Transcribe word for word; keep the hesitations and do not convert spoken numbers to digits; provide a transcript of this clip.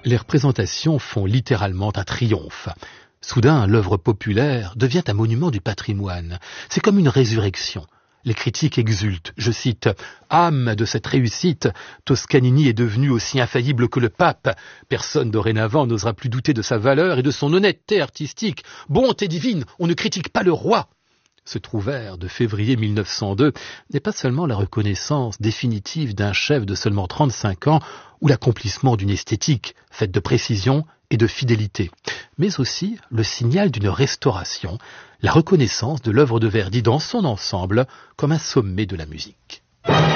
Les représentations font littéralement un triomphe. Soudain, l'œuvre populaire devient un monument du patrimoine. C'est comme une résurrection. Les critiques exultent. Je cite « Âme de cette réussite, Toscanini est devenu aussi infaillible que le pape. Personne dorénavant n'osera plus douter de sa valeur et de son honnêteté artistique. Bonté divine, on ne critique pas le roi !» Ce trouvère de février mille neuf cent deux n'est pas seulement la reconnaissance définitive d'un chef de seulement trente-cinq ans ou l'accomplissement d'une esthétique faite de précision et de fidélité, mais aussi le signal d'une restauration, la reconnaissance de l'œuvre de Verdi dans son ensemble comme un sommet de la musique.